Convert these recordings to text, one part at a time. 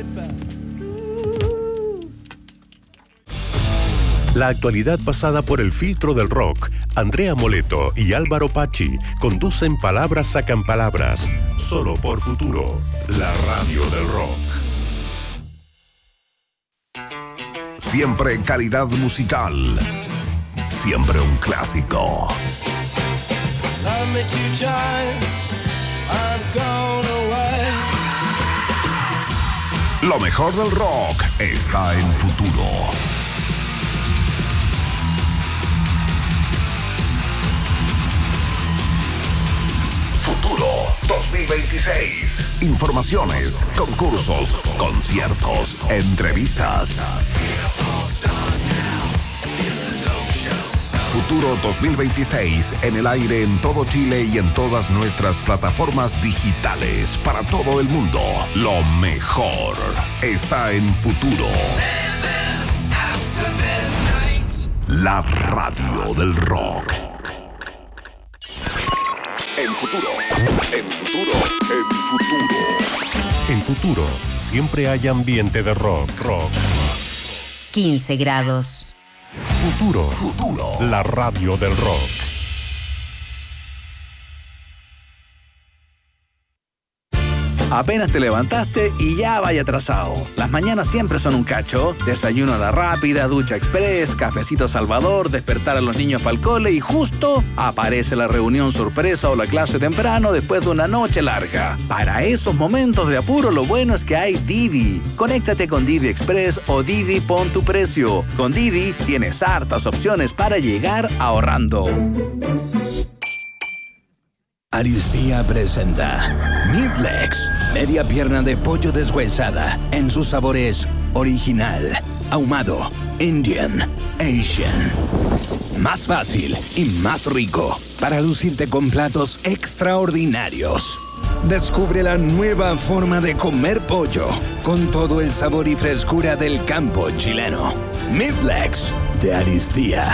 La actualidad pasada por el filtro del rock. Andrea Moleto y Álvaro Pachi conducen Palabras Sacan Palabras. Solo por Futuro, la radio del rock. Siempre calidad musical. Siempre un clásico. Lo mejor del rock está en Futuro. Futuro 2026. Informaciones, concursos, conciertos, entrevistas. Futuro 2026 en el aire en todo Chile y en todas nuestras plataformas digitales para todo el mundo. Lo mejor está en Futuro. La radio del rock. En Futuro, en Futuro, en Futuro. En Futuro, siempre hay ambiente de rock. 15 grados. Futuro, la radio del rock. Apenas te levantaste y ya vaya atrasado. Las mañanas siempre son un cacho. Desayuno a la rápida, ducha express, cafecito Salvador, despertar a los niños para el cole y justo aparece la reunión sorpresa o la clase temprano después de una noche larga. Para esos momentos de apuro, lo bueno es que hay Didi. Conéctate con Didi Express o Didi Pon tu Precio. Con Didi tienes hartas opciones para llegar ahorrando. Aristía presenta Midlegs, media pierna de pollo deshuesada en sus sabores original, ahumado, Indian, Asian. Más fácil y más rico para lucirte con platos extraordinarios. Descubre la nueva forma de comer pollo con todo el sabor y frescura del campo chileno. Midlegs de Aristía.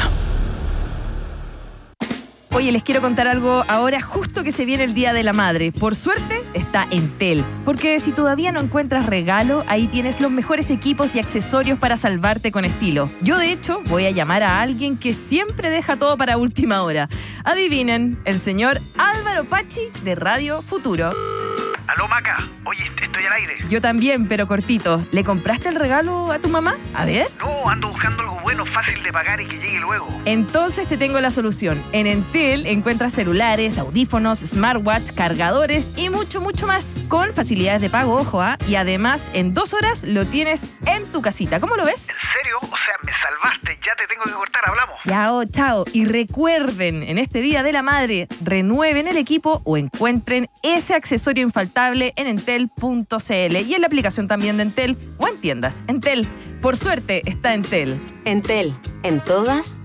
Oye, les quiero contar algo ahora, justo que se viene el Día de la Madre. Por suerte, está Entel. Porque si todavía no encuentras regalo, ahí tienes los mejores equipos y accesorios para salvarte con estilo. Yo, de hecho, voy a llamar a alguien que siempre deja todo para última hora. Adivinen, el señor Álvaro Pachi de Radio Futuro. Aló, Maca. Oye, estoy al aire. Yo también, pero cortito. ¿Le compraste el regalo a tu mamá? A ver. No, ando buscando algo bueno, fácil de pagar y que llegue luego. Entonces te tengo la solución. En Entel encuentras celulares, audífonos, smartwatch, cargadores y mucho, mucho más. Con facilidades de pago, ojo, y además en 2 horas lo tienes en tu casita. ¿Cómo lo ves? ¿En serio? O sea, me salvaste. Ya te tengo que cortar, hablamos. Yao, chao. Y recuerden, en este Día de la Madre, renueven el equipo o encuentren ese accesorio infaltable en entel.cl y en la aplicación también de Entel o en tiendas. Entel, por suerte, está Entel. Entel, en todas.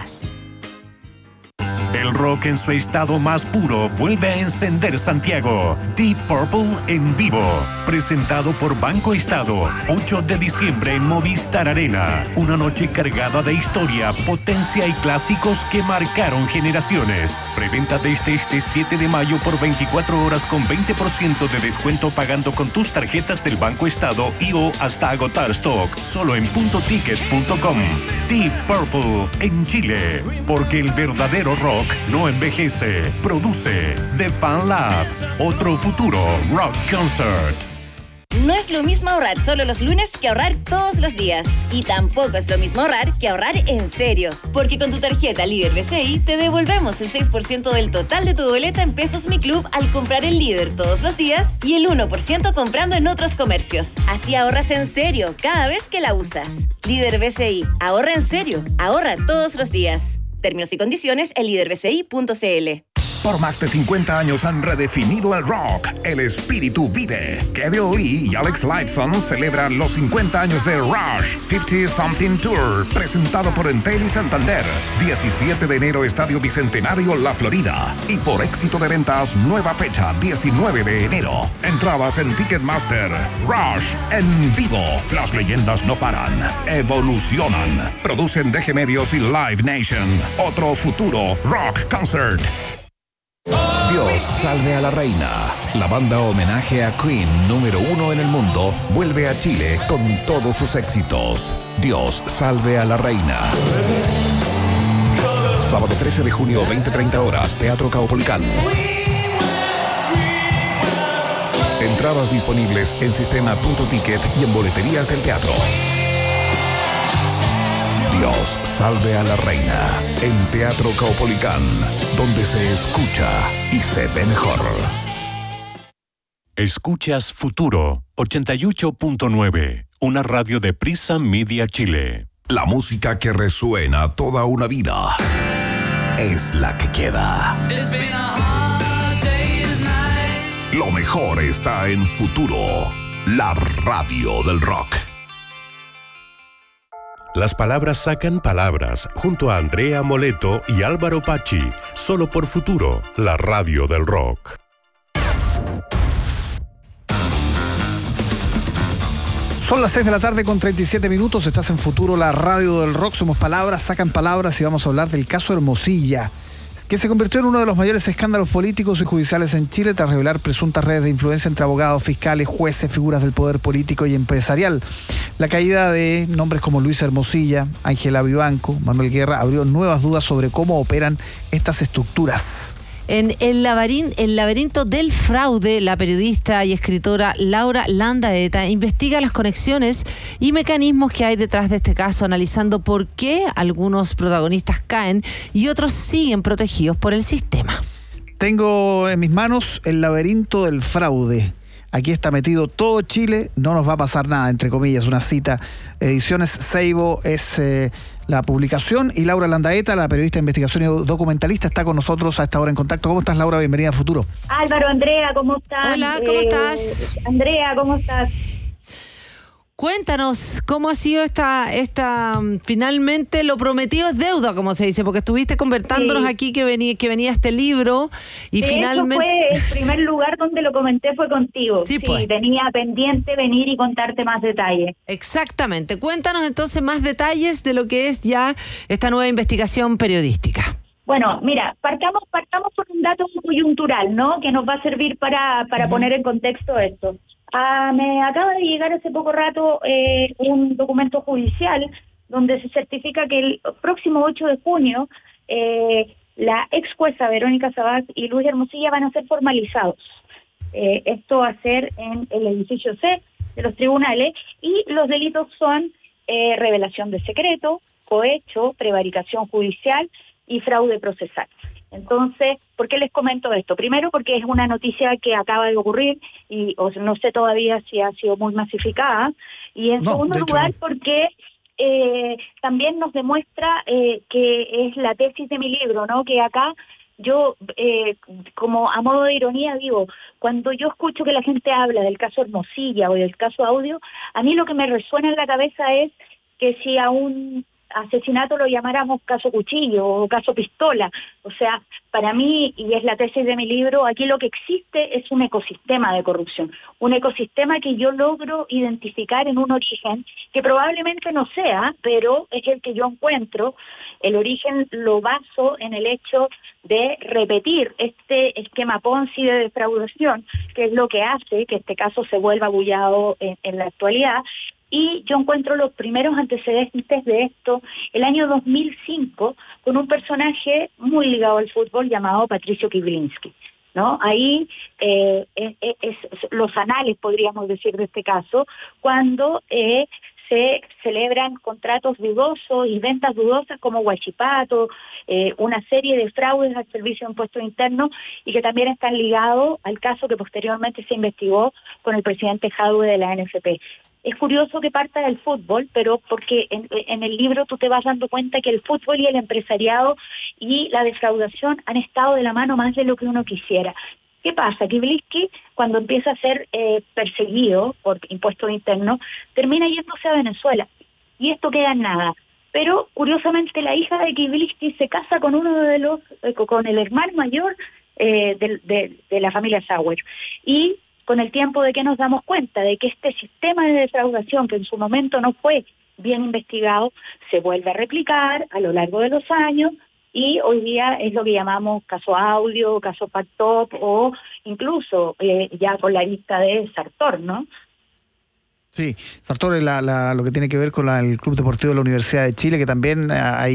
El rock en su estado más puro vuelve a encender Santiago. Deep Purple en vivo. Presentado por Banco Estado. 8 de diciembre en Movistar Arena. Una noche cargada de historia, potencia y clásicos que marcaron generaciones. Preventa desde este 7 de mayo por 24 horas con 20% de descuento pagando con tus tarjetas del Banco Estado y o hasta agotar stock. Solo en puntoticket.com. Deep Purple en Chile. Porque el verdadero rock no envejece. Produce The Fan Lab. Otro futuro rock concert. No es lo mismo ahorrar solo los lunes que ahorrar todos los días. Y tampoco es lo mismo ahorrar que ahorrar en serio. Porque con tu tarjeta Líder BCI te devolvemos el 6% del total de tu boleta en Pesos Mi Club al comprar en Líder todos los días y el 1% comprando en otros comercios. Así ahorras en serio cada vez que la usas. Líder BCI. Ahorra en serio. Ahorra todos los días. Términos y condiciones en liderbci.cl. Por más de 50 años han redefinido el rock. El espíritu vive. Kevin Lee y Alex Lifeson celebran los 50 años de Rush 50 Something Tour, presentado por Entel y Santander. 17 de enero, Estadio Bicentenario, La Florida. Y por éxito de ventas, nueva fecha, 19 de enero. Entradas en Ticketmaster. Rush en vivo. Las leyendas no paran, evolucionan. Producen DG Medios y Live Nation. Otro futuro rock concert. Dios salve a la reina. La banda homenaje a Queen número 1 en el mundo vuelve a Chile con todos sus éxitos. Dios salve a la reina. Sábado 13 de junio, 20:30 horas, Teatro Caupolicán. Entradas disponibles en sistema.ticket y en boleterías del teatro. Dios salve a la reina en Teatro Caupolicán, donde se escucha y se ve mejor. Escuchas Futuro 88.9, una radio de Prisa Media Chile. La música que resuena toda una vida es la que queda. Lo mejor está en Futuro, la radio del rock. Las palabras sacan palabras, junto a Andrea Moleto y Álvaro Pachi, solo por Futuro, la radio del rock. Son las 6 de la tarde con 37 minutos, estás en Futuro, la radio del rock. Somos palabras, sacan palabras y vamos a hablar del caso Hermosilla, que se convirtió en uno de los mayores escándalos políticos y judiciales en Chile tras revelar presuntas redes de influencia entre abogados, fiscales, jueces, figuras del poder político y empresarial. La caída de nombres como Luis Hermosilla, Ángela Vivanco, Manuel Guerra abrió nuevas dudas sobre cómo operan estas estructuras. En el laberinto del fraude, la periodista y escritora Laura Landaeta investiga las conexiones y mecanismos que hay detrás de este caso, analizando por qué algunos protagonistas caen y otros siguen protegidos por el sistema. Tengo en mis manos el laberinto del fraude. Aquí está metido todo Chile, no nos va a pasar nada, entre comillas, una cita. Ediciones Seibo es la publicación y Laura Landaeta, la periodista de investigación y documentalista, está con nosotros a esta hora en contacto. ¿Cómo estás, Laura? Bienvenida a Futuro. Álvaro, Andrea, ¿cómo estás? Hola, ¿cómo estás? Andrea, ¿cómo estás? Cuéntanos, ¿cómo ha sido esta finalmente lo prometido es deuda, como se dice? Porque estuviste conversándonos aquí que venía este libro y de finalmente... Eso fue el primer lugar donde lo comenté, fue contigo. Sí, pues. Tenía pendiente venir y contarte más detalles. Exactamente. Cuéntanos entonces más detalles de lo que es ya esta nueva investigación periodística. Bueno, mira, partamos por un dato coyuntural, ¿no? Que nos va a servir para poner en contexto esto. Me acaba de llegar hace poco rato un documento judicial donde se certifica que el próximo 8 de junio la ex jueza Verónica Sabás y Luis Hermosilla van a ser formalizados. Esto va a ser en el edificio C de los tribunales y los delitos son revelación de secreto, cohecho, prevaricación judicial y fraude procesal. Entonces, ¿por qué les comento esto? Primero, porque es una noticia que acaba de ocurrir y no sé todavía si ha sido muy masificada. Y en segundo lugar, porque también nos demuestra que es la tesis de mi libro, ¿no? Que acá yo, como a modo de ironía, digo, cuando yo escucho que la gente habla del caso Hermosilla o del caso Audio, a mí lo que me resuena en la cabeza es que si a un asesinato lo llamáramos caso cuchillo o caso pistola. O sea, para mí, y es la tesis de mi libro, aquí lo que existe es un ecosistema de corrupción, un ecosistema que yo logro identificar en un origen que probablemente no sea, pero es el que yo encuentro. El origen lo baso en el hecho de repetir este esquema Ponzi de defraudación, que es lo que hace que este caso se vuelva bullado en la actualidad. Y yo encuentro los primeros antecedentes de esto el año 2005 con un personaje muy ligado al fútbol llamado Patricio Kiblinski, ¿no? Ahí es los anales, podríamos decir, de este caso, cuando se celebran contratos dudosos y ventas dudosas como Huachipato, una serie de fraudes al servicio de impuestos internos y que también están ligados al caso que posteriormente se investigó con el presidente Jadwe de la NFP. Es curioso que parta del fútbol, pero porque en el libro tú te vas dando cuenta que el fútbol y el empresariado y la defraudación han estado de la mano más de lo que uno quisiera. ¿Qué pasa? Kiblinski, cuando empieza a ser perseguido por impuestos internos, termina yéndose a Venezuela. Y esto queda en nada. Pero, curiosamente, la hija de Kiblinski se casa con con el hermano mayor de la familia Sauer. Y con el tiempo de que nos damos cuenta de que este sistema de defraudación, que en su momento no fue bien investigado, se vuelve a replicar a lo largo de los años y hoy día es lo que llamamos caso Audio, caso Pactop o incluso ya con la lista de Sartor, ¿no? Sí, Sartor es lo que tiene que ver con el Club Deportivo de la Universidad de Chile, que también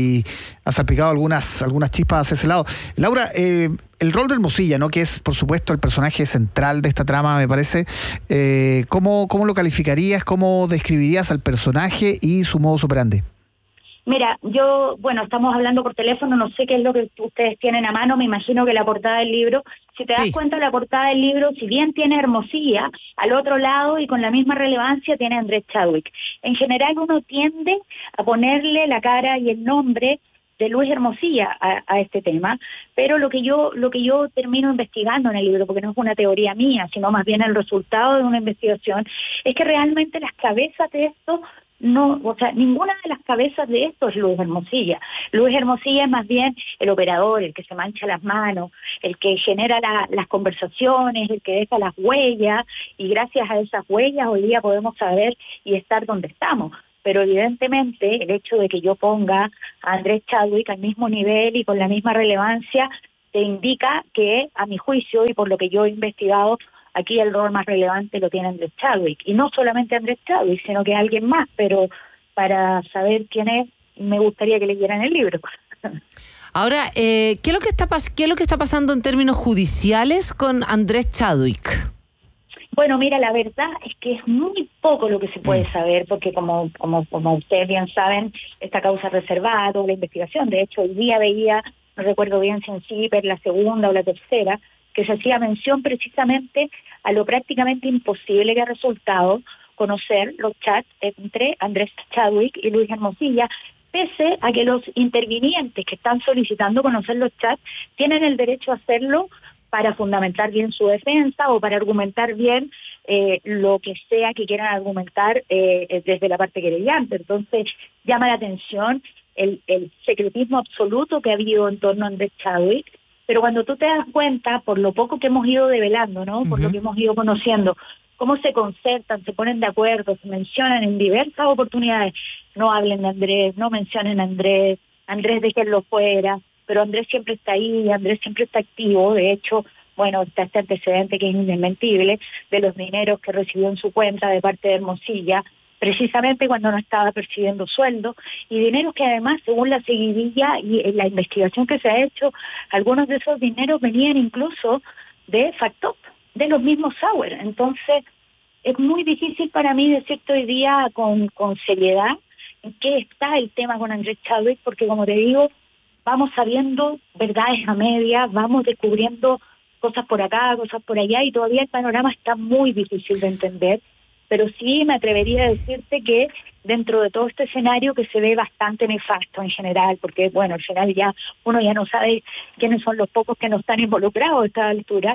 ha salpicado algunas chispas hacia ese lado. Laura, el rol de Hermosilla, ¿no? Que es, por supuesto, el personaje central de esta trama, me parece. ¿Cómo lo calificarías? ¿Cómo describirías al personaje y su modus operandi? Mira, estamos hablando por teléfono, no sé qué es lo que ustedes tienen a mano, me imagino que la portada del libro, si te das cuenta, la portada del libro, si bien tiene Hermosilla, al otro lado y con la misma relevancia tiene Andrés Chadwick. En general uno tiende a ponerle la cara y el nombre de Luis Hermosilla a este tema, pero lo que yo termino investigando en el libro, porque no es una teoría mía, sino más bien el resultado de una investigación, es que realmente las cabezas de esto ninguna de las cabezas de esto es Luis Hermosilla. Luis Hermosilla es más bien el operador, el que se mancha las manos, el que genera las conversaciones, el que deja las huellas, y gracias a esas huellas hoy día podemos saber y estar donde estamos. Pero evidentemente el hecho de que yo ponga a Andrés Chadwick al mismo nivel y con la misma relevancia te indica que, a mi juicio y por lo que yo he investigado, aquí el rol más relevante lo tiene Andrés Chadwick. Y no solamente Andrés Chadwick, sino que alguien más. Pero para saber quién es, me gustaría que leyeran el libro. Ahora, ¿qué es lo que está pasando en términos judiciales con Andrés Chadwick? Bueno, mira, la verdad es que es muy poco lo que se puede saber, porque como ustedes bien saben, esta causa es reservada, toda la investigación. De hecho, hoy día veía, no recuerdo bien si en CIPER, la segunda o la tercera, que se hacía mención precisamente a lo prácticamente imposible que ha resultado conocer los chats entre Andrés Chadwick y Luis Hermosilla, pese a que los intervinientes que están solicitando conocer los chats tienen el derecho a hacerlo para fundamentar bien su defensa o para argumentar bien lo que sea que quieran argumentar desde la parte querellante. Entonces, llama la atención el secretismo absoluto que ha habido en torno a Andrés Chadwick. Pero cuando tú te das cuenta, por lo poco que hemos ido develando, ¿no? Por lo que hemos ido conociendo, cómo se concertan, se ponen de acuerdo, se mencionan en diversas oportunidades. No hablen de Andrés, no mencionen a Andrés, déjenlo fuera, pero Andrés siempre está ahí, Andrés siempre está activo. De hecho, está este antecedente que es indesmentible de los dineros que recibió en su cuenta de parte de Hermosilla, precisamente cuando no estaba percibiendo sueldo, y dineros que además, según la seguidilla y la investigación que se ha hecho, algunos de esos dineros venían incluso de Factop, de los mismos Sauer. Entonces, es muy difícil para mí decirte hoy día con seriedad en qué está el tema con Andrés Chadwick, porque como te digo, vamos sabiendo verdades a medias, vamos descubriendo cosas por acá, cosas por allá, y todavía el panorama está muy difícil de entender. Pero sí me atrevería a decirte que dentro de todo este escenario que se ve bastante nefasto en general, porque al final uno ya no sabe quiénes son los pocos que no están involucrados a esta altura,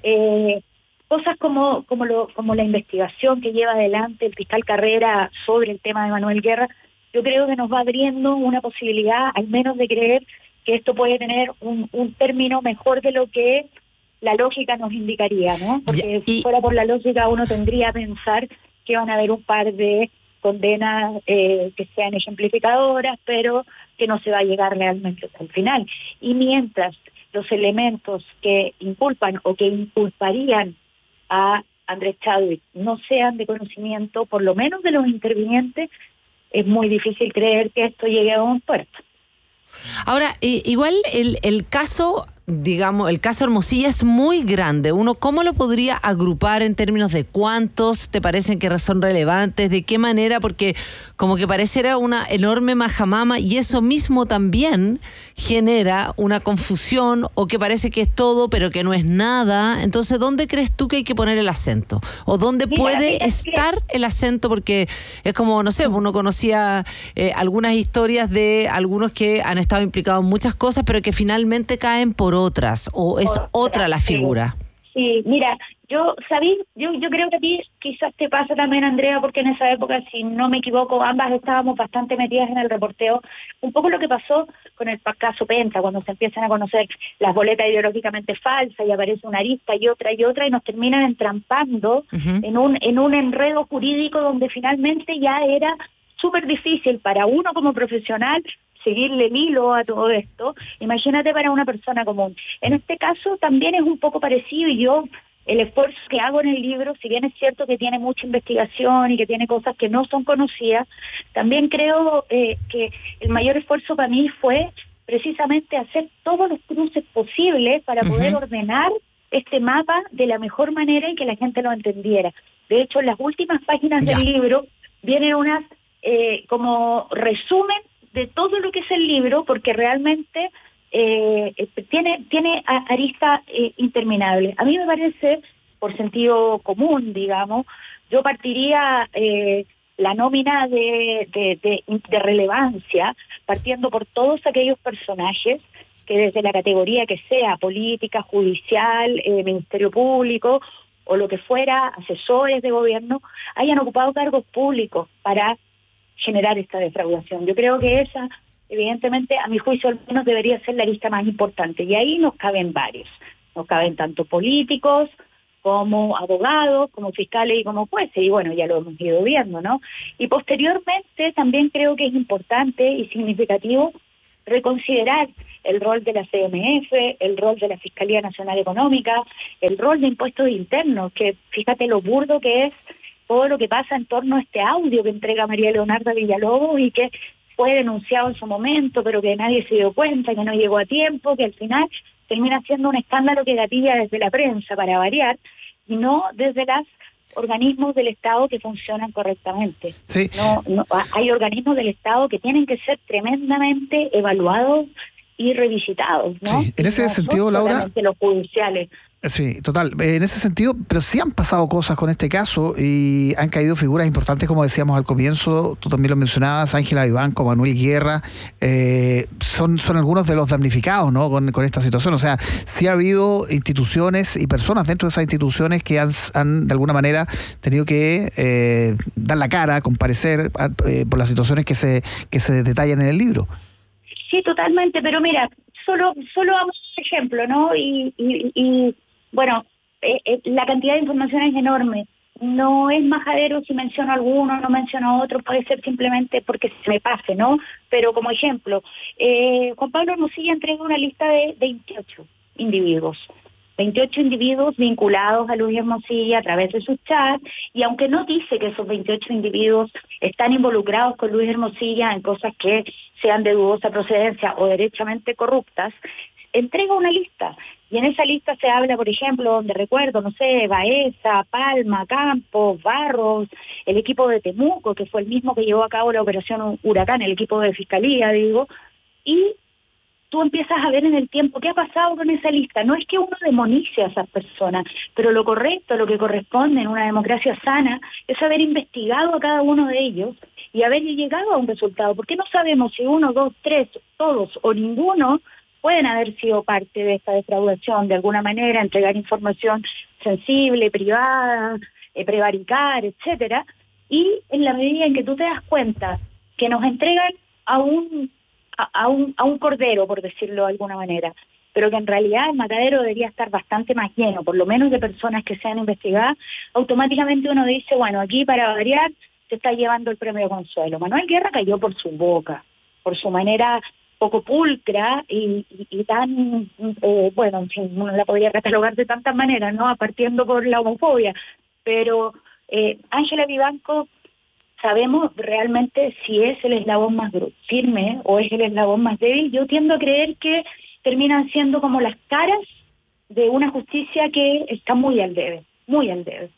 cosas como la investigación que lleva adelante el fiscal Carrera sobre el tema de Manuel Guerra, yo creo que nos va abriendo una posibilidad al menos de creer que esto puede tener un término mejor de lo que la lógica nos indicaría, ¿no? Porque si fuera por la lógica uno tendría a pensar que van a haber un par de condenas que sean ejemplificadoras, pero que no se va a llegar realmente hasta el final. Y mientras los elementos que inculpan o que inculparían a Andrés Chadwick no sean de conocimiento, por lo menos de los intervinientes, es muy difícil creer que esto llegue a un puerto. Ahora, igual el caso, digamos, el caso Hermosilla es muy grande. Uno, ¿cómo lo podría agrupar en términos de cuántos te parecen que son relevantes? ¿De qué manera? Porque como que pareciera una enorme majamama y eso mismo también genera una confusión o que parece que es todo pero que no es nada. Entonces, ¿dónde crees tú que hay que poner el acento? ¿O dónde puede estar el acento? Porque es como, no sé, uno conocía algunas historias de algunos que han estado implicados en muchas cosas pero que finalmente caen por otras, o es otra la figura. Sí, mira, yo creo que a ti quizás te pasa también, Andrea, porque en esa época, si no me equivoco, ambas estábamos bastante metidas en el reporteo. Un poco lo que pasó con el caso Penta, cuando se empiezan a conocer las boletas ideológicamente falsas y aparece una arista y otra, y nos terminan entrampando en un enredo jurídico donde finalmente ya era súper difícil para uno como profesional seguirle el hilo a todo esto, imagínate para una persona común. En este caso también es un poco parecido, y yo el esfuerzo que hago en el libro, si bien es cierto que tiene mucha investigación y que tiene cosas que no son conocidas, también creo que el mayor esfuerzo para mí fue precisamente hacer todos los cruces posibles para poder ordenar este mapa de la mejor manera y que la gente lo entendiera. De hecho, en las últimas páginas del libro vienen unas como resumen de todo lo que es el libro, porque realmente tiene aristas interminables. A mí me parece, por sentido común, digamos, yo partiría la nómina de relevancia, partiendo por todos aquellos personajes que desde la categoría que sea, política, judicial, Ministerio Público o lo que fuera, asesores de gobierno, hayan ocupado cargos públicos para generar esta defraudación. Yo creo que esa, evidentemente, a mi juicio al menos debería ser la lista más importante, y ahí nos caben varios. Nos caben tanto políticos como abogados, como fiscales y como jueces, y bueno, ya lo hemos ido viendo, ¿no? Y posteriormente también creo que es importante y significativo reconsiderar el rol de la CMF, el rol de la Fiscalía Nacional Económica, el rol de impuestos internos, que fíjate lo burdo que es todo lo que pasa en torno a este audio que entrega María Leonarda Villalobos y que fue denunciado en su momento, pero que nadie se dio cuenta, que no llegó a tiempo, que al final termina siendo un escándalo que gatilla desde la prensa, para variar, y no desde los organismos del Estado que funcionan correctamente. Sí. No, hay organismos del Estado que tienen que ser tremendamente evaluados y revisitados, ¿no? Sí. En ese sentido, Laura, los judiciales. Sí, total. En ese sentido, pero sí han pasado cosas con este caso y han caído figuras importantes, como decíamos al comienzo, tú también lo mencionabas, Ángela Vivanco, Manuel Guerra, son algunos de los damnificados, ¿no? con esta situación. O sea, sí ha habido instituciones y personas dentro de esas instituciones que han de alguna manera tenido que dar la cara, comparecer por las situaciones que se detallan en el libro. Sí, totalmente, pero mira, solo vamos a un ejemplo, ¿no? Y bueno, la cantidad de información es enorme. No es majadero si menciono alguno, no menciono otro, puede ser simplemente porque se me pase, ¿no? Pero como ejemplo, Juan Pablo Hermosilla entrega una lista de 28 individuos. 28 individuos vinculados a Luis Hermosilla a través de sus chats, y aunque no dice que esos 28 individuos están involucrados con Luis Hermosilla en cosas que sean de dudosa procedencia o derechamente corruptas, entrega una lista. Y en esa lista se habla, por ejemplo, donde recuerdo, no sé, Baeza, Palma, Campos, Barros, el equipo de Temuco, que fue el mismo que llevó a cabo la operación Huracán, el equipo de Fiscalía, digo, y tú empiezas a ver en el tiempo qué ha pasado con esa lista. No es que uno demonice a esas personas, pero lo correcto, lo que corresponde en una democracia sana, es haber investigado a cada uno de ellos y haber llegado a un resultado. ¿Por qué no sabemos si uno, dos, tres, todos o ninguno pueden haber sido parte de esta defraudación de alguna manera, entregar información sensible, privada, prevaricar, etcétera? Y en la medida en que tú te das cuenta que nos entregan a un cordero, por decirlo de alguna manera, pero que en realidad el matadero debería estar bastante más lleno, por lo menos de personas que sean investigadas, automáticamente uno dice, bueno, aquí para variar se está llevando el premio Consuelo. Manuel Guerra cayó por su boca, por su manera poco pulcra y tan, bueno, en fin, uno la podría catalogar de tantas maneras, ¿no? Partiendo por la homofobia, pero Ángela Vivanco, sabemos realmente si es el eslabón más firme o es el eslabón más débil. Yo tiendo a creer que terminan siendo como las caras de una justicia que está muy al debe, muy al debe.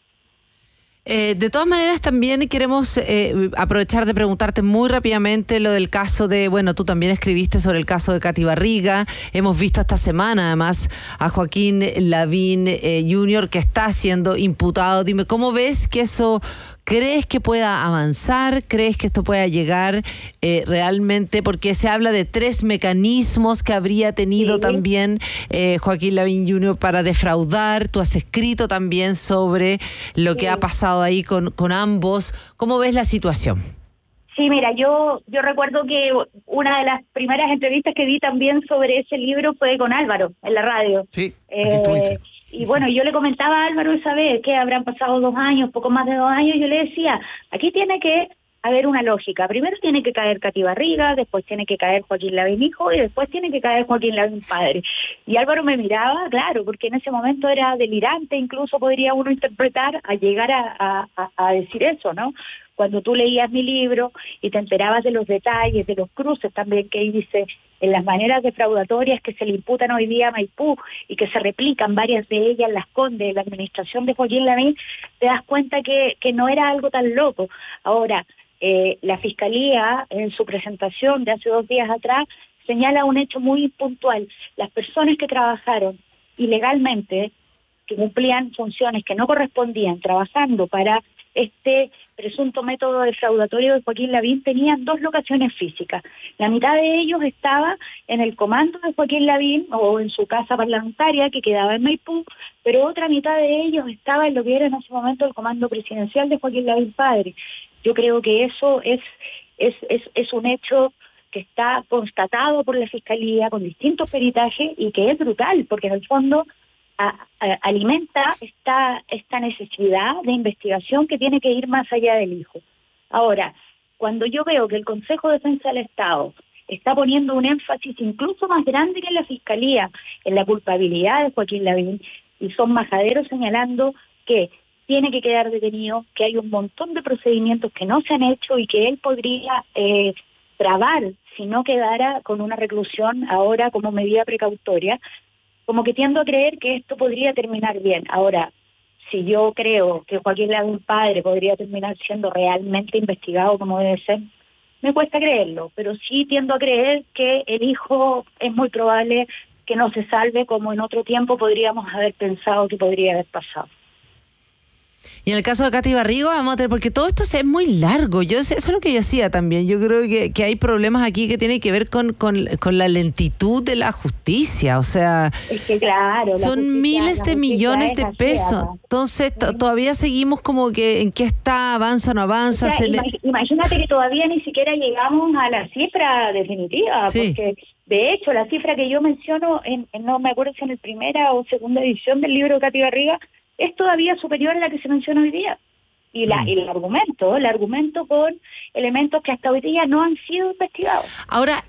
De todas maneras, también queremos aprovechar de preguntarte muy rápidamente lo del caso de, bueno, tú también escribiste sobre el caso de Katy Barriga, hemos visto esta semana además a Joaquín Lavín Jr. que está siendo imputado. Dime, ¿cómo ves que eso, crees que pueda avanzar? ¿Crees que esto pueda llegar realmente? Porque se habla de 3 mecanismos que habría tenido también Joaquín Lavín Jr. para defraudar. Tú has escrito también sobre lo que ha pasado ahí con ambos. ¿Cómo ves la situación? Sí, mira, yo recuerdo que una de las primeras entrevistas que di también sobre ese libro fue con Álvaro en la radio. Sí, aquí estuviste. Y bueno, yo le comentaba a Álvaro esa vez que habrán pasado 2 años, poco más de 2 años, yo le decía, aquí tiene que haber una lógica. Primero tiene que caer Katy Barriga, después tiene que caer Joaquín Lavín hijo y después tiene que caer Joaquín Lavín padre. Y Álvaro me miraba, claro, porque en ese momento era delirante, incluso podría uno interpretar a llegar a decir eso, ¿no? Cuando tú leías mi libro y te enterabas de los detalles, de los cruces también que dice en las maneras defraudatorias que se le imputan hoy día a Maipú y que se replican varias de ellas en Las Condes, en la administración de Joaquín Lavín, te das cuenta que no era algo tan loco. Ahora, la Fiscalía, en su presentación de hace 2 días atrás, señala un hecho muy puntual. Las personas que trabajaron ilegalmente, que cumplían funciones que no correspondían, trabajando para este presunto método defraudatorio de Joaquín Lavín, tenían 2 locaciones físicas. La mitad de ellos estaba en el comando de Joaquín Lavín o en su casa parlamentaria que quedaba en Maipú, pero otra mitad de ellos estaba en lo que era en ese momento el comando presidencial de Joaquín Lavín padre. Yo creo que eso es un hecho que está constatado por la Fiscalía con distintos peritajes y que es brutal, porque en el fondo alimenta esta necesidad de investigación que tiene que ir más allá del hijo. Ahora, cuando yo veo que el Consejo de Defensa del Estado está poniendo un énfasis incluso más grande que en la Fiscalía en la culpabilidad de Joaquín Lavín, y son majaderos señalando que tiene que quedar detenido, que hay un montón de procedimientos que no se han hecho y que él podría trabar si no quedara con una reclusión ahora como medida precautoria, como que tiendo a creer que esto podría terminar bien. Ahora, si yo creo que Joaquín Lavín padre podría terminar siendo realmente investigado como debe ser, me cuesta creerlo, pero sí tiendo a creer que el hijo es muy probable que no se salve como en otro tiempo podríamos haber pensado que podría haber pasado. Y en el caso de Katy Barriga, vamos a tener, porque todo esto es muy largo. Eso es lo que yo decía también. Yo creo que hay problemas aquí que tienen que ver con la lentitud de la justicia. O sea, es que claro, son miles de millones de pesos. Entonces, todavía seguimos como que en qué está, avanza, no avanza. O sea, imagínate que todavía ni siquiera llegamos a la cifra definitiva, sí. Porque de hecho la cifra que yo menciono, no me acuerdo si en la primera o segunda edición del libro de Katy Barriga, es todavía superior a la que se menciona hoy día. Y el argumento con elementos que hasta hoy día no han sido investigados. Ahora,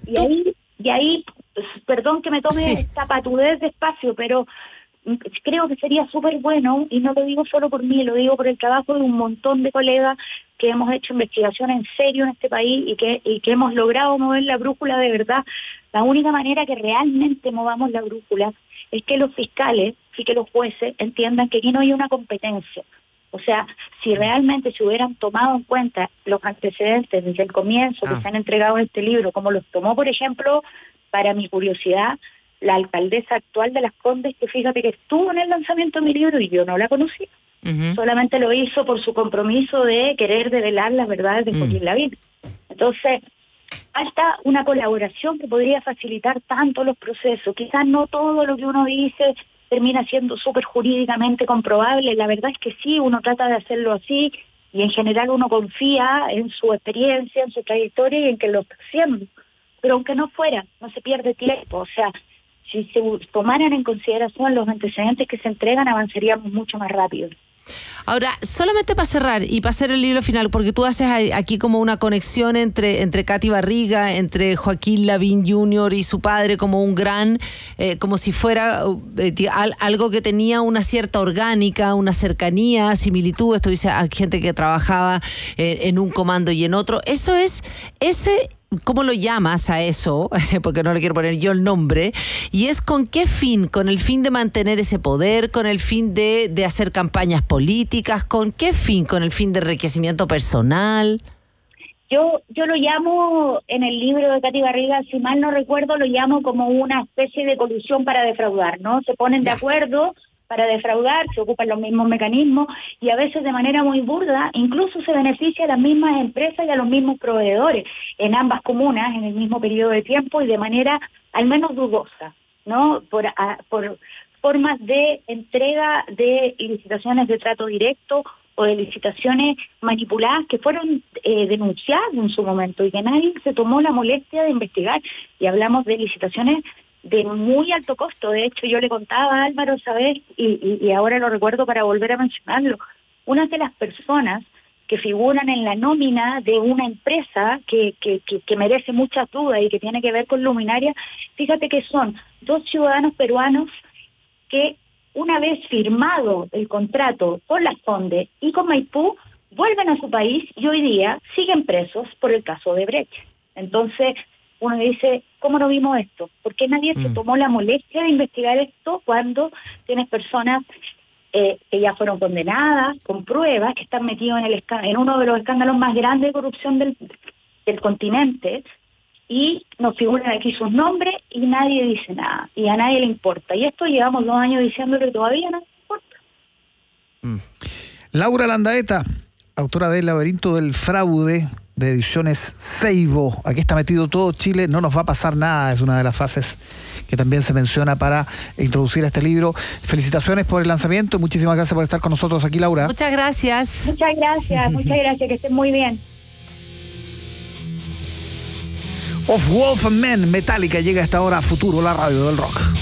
y ahí, perdón que me tome esta patudez de espacio, pero creo que sería súper bueno, y no lo digo solo por mí, lo digo por el trabajo de un montón de colegas que hemos hecho investigación en serio en este país y que hemos logrado mover la brújula de verdad. La única manera que realmente movamos la brújula es que los fiscales y que los jueces entiendan que aquí no hay una competencia. O sea, si realmente se hubieran tomado en cuenta los antecedentes desde el comienzo que se han entregado en este libro, como los tomó, por ejemplo, para mi curiosidad, la alcaldesa actual de Las Condes, que fíjate que estuvo en el lanzamiento de mi libro y yo no la conocía. Solamente lo hizo por su compromiso de querer develar las verdades de Joaquín Lavín. Entonces, falta una colaboración que podría facilitar tanto los procesos. Quizás no todo lo que uno dice termina siendo súper jurídicamente comprobable. La verdad es que sí, uno trata de hacerlo así y en general uno confía en su experiencia, en su trayectoria y en que lo está haciendo. Pero aunque no fuera, no se pierde tiempo. O sea, si se tomaran en consideración los antecedentes que se entregan, avanzaríamos mucho más rápido. Ahora, solamente para cerrar y para hacer el libro final, porque tú haces aquí como una conexión entre Katy Barriga, entre Joaquín Lavín Jr. y su padre como un gran, como si fuera algo que tenía una cierta orgánica, una cercanía, similitud. Esto dice a gente que trabajaba en un comando y en otro. Eso es ¿cómo lo llamas a eso? Porque no le quiero poner yo el nombre. ¿Y es con qué fin? ¿Con el fin de mantener ese poder? ¿Con el fin de hacer campañas políticas? ¿Con qué fin? ¿Con el fin de enriquecimiento personal? Yo lo llamo, en el libro de Katy Barriga, si mal no recuerdo, lo llamo como una especie de colusión para defraudar, ¿no? Se ponen de acuerdo para defraudar, se ocupan los mismos mecanismos y a veces de manera muy burda, incluso se beneficia a las mismas empresas y a los mismos proveedores en ambas comunas en el mismo periodo de tiempo y de manera al menos dudosa, ¿no? Por formas de entrega de licitaciones de trato directo o de licitaciones manipuladas que fueron denunciadas en su momento y que nadie se tomó la molestia de investigar. Y hablamos de licitaciones de muy alto costo. De hecho, yo le contaba a Álvaro, ¿sabes? Y ahora lo recuerdo para volver a mencionarlo. Una de las personas que figuran en la nómina de una empresa que merece muchas dudas y que tiene que ver con luminaria, fíjate que son 2 ciudadanos peruanos que una vez firmado el contrato con las Condes y con Maipú, vuelven a su país y hoy día siguen presos por el caso de Brecht. Entonces, uno dice, ¿cómo no vimos esto? ¿Por qué nadie se tomó la molestia de investigar esto cuando tienes personas que ya fueron condenadas, con pruebas, que están metidos en uno de los escándalos más grandes de corrupción del continente, y nos figuran aquí sus nombres y nadie dice nada, y a nadie le importa? Y esto llevamos 2 años diciéndole que todavía no importa. Laura Landaeta, autora de El laberinto del fraude, de Ediciones Seibo. Aquí está metido todo Chile, no nos va a pasar nada, es una de las frases que también se menciona para introducir a este libro. Felicitaciones por el lanzamiento y muchísimas gracias por estar con nosotros aquí, Laura. Muchas gracias. Muchas gracias, que estén muy bien. Of Wolf and Men, Metallica llega a esta hora a Futuro, la radio del rock.